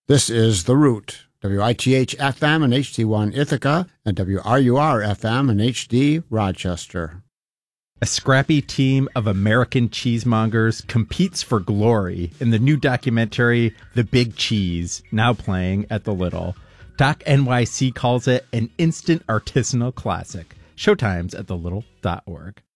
This is The Root, WITH FM and HD1 Ithaca, and WRUR FM and HD Rochester. A scrappy team of American cheesemongers competes for glory in the new documentary, The Big Cheese, now playing at the Little. Doc NYC calls it an instant artisanal classic. Showtimes at thelittle.org.